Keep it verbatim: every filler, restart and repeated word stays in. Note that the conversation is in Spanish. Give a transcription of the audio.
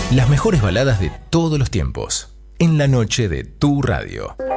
Las mejores baladas de todos los tiempos, en la noche de Tu Radio.